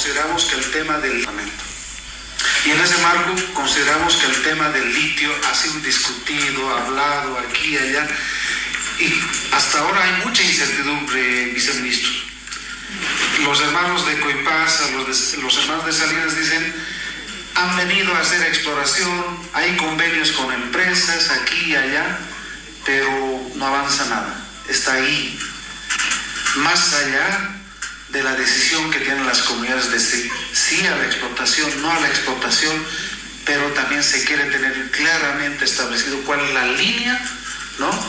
consideramos que el tema del lamento. Y en ese marco consideramos que el tema del litio ha sido discutido, hablado aquí y allá, y hasta ahora hay mucha incertidumbre, viceministro. Los hermanos de Coipasa, los hermanos de Salinas dicen, han venido a hacer exploración, hay convenios con empresas aquí y allá, pero no avanza nada, está ahí, más allá de la decisión que tienen las comunidades de sí a la explotación, no a la explotación, pero también se quiere tener claramente establecido cuál es la línea, ¿no?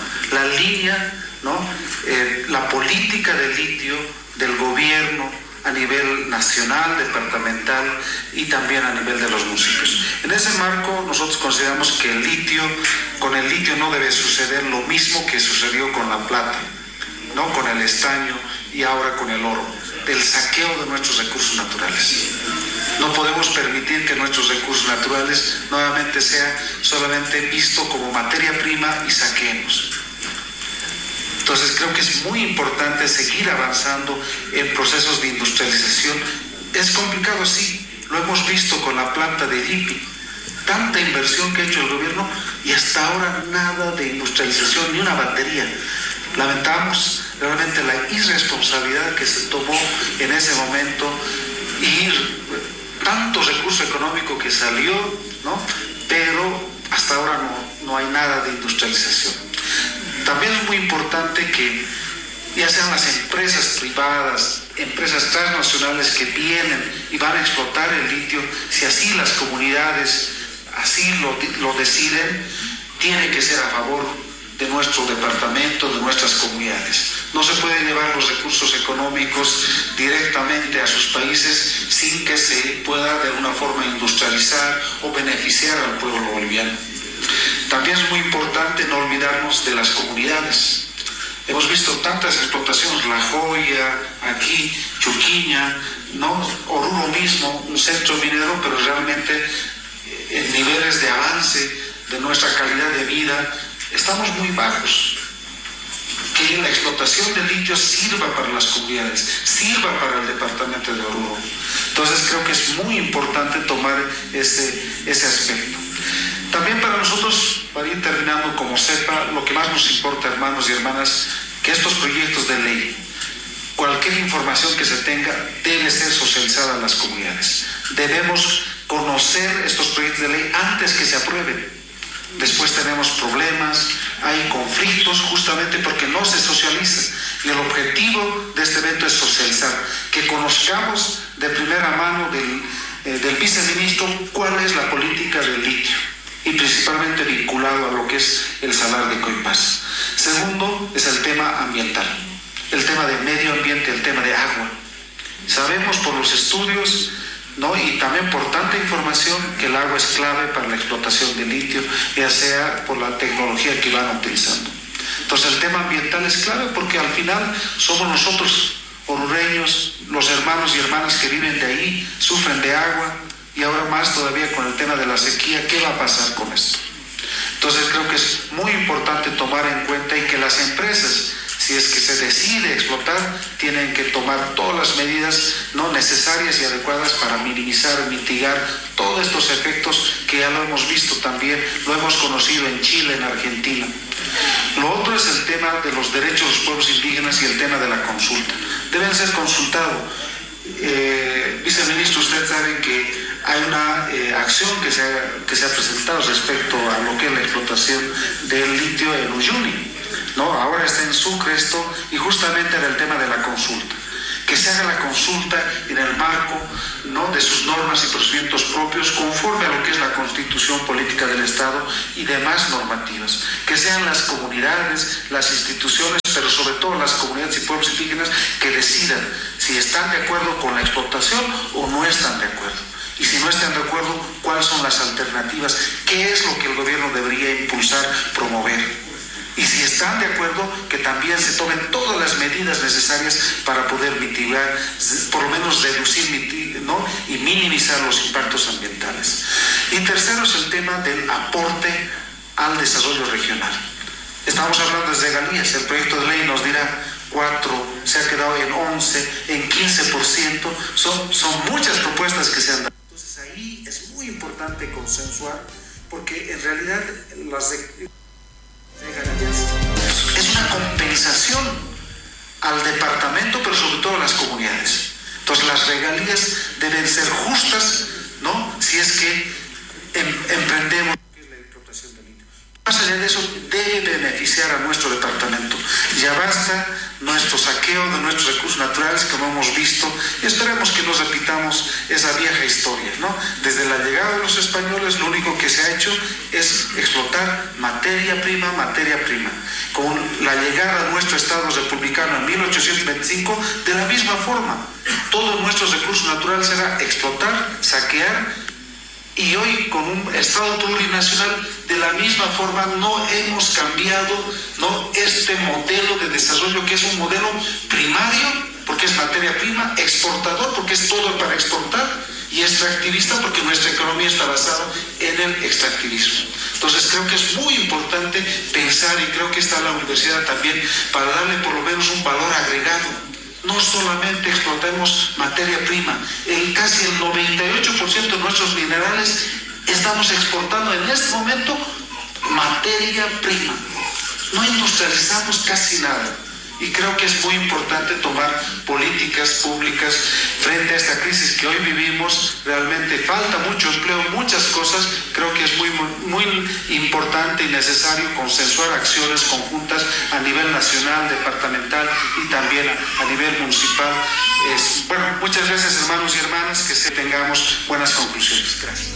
La política del litio del gobierno a nivel nacional, departamental y también a nivel de los municipios. En ese marco nosotros consideramos que con el litio no debe suceder lo mismo que sucedió con la plata, ¿no? Con el estaño y ahora con el oro, del saqueo de nuestros recursos naturales. No podemos permitir que nuestros recursos naturales nuevamente sea solamente visto como materia prima y saqueemos. Entonces creo que es muy importante seguir avanzando en procesos de industrialización. Es complicado, sí, lo hemos visto con la planta de Yipi, tanta inversión que ha hecho el gobierno y hasta ahora nada de industrialización, ni una batería. Lamentamos realmente la irresponsabilidad que se tomó en ese momento y tanto recurso económico que salió, ¿no? Pero hasta ahora no hay nada de industrialización. También es muy importante que ya sean las empresas privadas, empresas transnacionales que vienen y van a explotar el litio, si así las comunidades así lo deciden, tiene que ser a favor de nuestro departamento, de nuestras comunidades. No se pueden llevar los recursos económicos directamente a sus países sin que se pueda de alguna forma industrializar o beneficiar al pueblo boliviano. También es muy importante no olvidarnos de las comunidades. Hemos visto tantas explotaciones, La Joya, aquí, Chuquiña, ¿no? Oruro mismo, un centro minero, pero realmente en niveles de avance de nuestra calidad de vida estamos muy bajos. Que la explotación del litio sirva para las comunidades, sirva para el departamento de Oruro. Entonces creo que es muy importante tomar ese aspecto. También para nosotros, para ir terminando, como sepa, lo que más nos importa, hermanos y hermanas, que estos proyectos de ley, cualquier información que se tenga, debe ser socializada a las comunidades. Debemos conocer estos proyectos de ley antes que se aprueben. Después tenemos problemas, hay conflictos justamente porque no se socializa. Y el objetivo de este evento es socializar, que conozcamos de primera mano del viceministro cuál es la política del litio y principalmente vinculado a lo que es el salar de Coipasa. Segundo es el tema ambiental, el tema de medio ambiente, el tema de agua. Sabemos por los estudios, ¿no? Y también por tanta información que el agua es clave para la explotación de litio, ya sea por la tecnología que van utilizando. Entonces el tema ambiental es clave porque al final somos nosotros, orureños, los hermanos y hermanas que viven de ahí, sufren de agua y ahora más todavía con el tema de la sequía. ¿Qué va a pasar con esto? Entonces creo que es muy importante tomar en cuenta y que las empresas, si es que se decide explotar, tienen que tomar todas las medidas no necesarias y adecuadas para minimizar, mitigar todos estos efectos que ya lo hemos visto también, lo hemos conocido en Chile, en Argentina. Lo otro es el tema de los derechos de los pueblos indígenas y el tema de la consulta. Deben ser consultados. Viceministro, usted sabe que hay una acción que se ha presentado respecto a lo que es la explotación del litio en Uyuni, ¿no? Ahora está en Sucre esto, y justamente era el tema de la consulta. Que se haga la consulta en el marco, ¿no?, de sus normas y procedimientos propios, conforme a lo que es la Constitución Política del Estado y demás normativas. Que sean las comunidades, las instituciones, pero sobre todo las comunidades y pueblos indígenas que decidan si están de acuerdo con la explotación o no están de acuerdo. Y si no están de acuerdo, ¿cuáles son las alternativas? ¿Qué es lo que el gobierno debería impulsar, promover? Y si están de acuerdo, que también se tomen todas las medidas necesarias para poder mitigar, por lo menos reducir, ¿no?, y minimizar los impactos ambientales. Y tercero es el tema del aporte al desarrollo regional. Estamos hablando de regalías, el proyecto de ley nos dirá 4, se ha quedado en 11, en 15%, son muchas propuestas que se han dado. Entonces ahí es muy importante consensuar, porque en realidad las regalías es una compensación al departamento, pero sobre todo a las comunidades. Entonces las regalías deben ser justas, ¿no? Si es que emprendemos la explotación del litio. Más allá de eso, debe beneficiar a nuestro departamento. Ya basta nuestro saqueo de nuestros recursos naturales, como hemos visto, y esperemos que no repitamos esa vieja historia, ¿no? Desde la llegada de los españoles, lo único que se ha hecho es explotar materia prima. Con la llegada a nuestro Estado republicano en 1825, de la misma forma, todos nuestros recursos naturales era explotar, saquear. Y hoy, con un Estado plurinacional, de la misma forma no hemos cambiado, ¿no?, este modelo de desarrollo, que es un modelo primario, porque es materia prima, exportador, porque es todo para exportar, y extractivista, porque nuestra economía está basada en el extractivismo. Entonces creo que es muy importante pensar, y creo que está la universidad también, para darle por lo menos un valor agregado. No solamente explotemos materia prima, casi el 98% de nuestros minerales estamos exportando en este momento materia prima. No industrializamos casi nada. Y creo que es muy importante tomar políticas públicas frente a esta crisis que hoy vivimos. Realmente falta mucho empleo, muchas cosas. Creo que es muy importante y necesario consensuar acciones conjuntas a nivel nacional, departamental y también a nivel municipal. Muchas gracias, hermanos y hermanas, que tengamos buenas conclusiones. Gracias.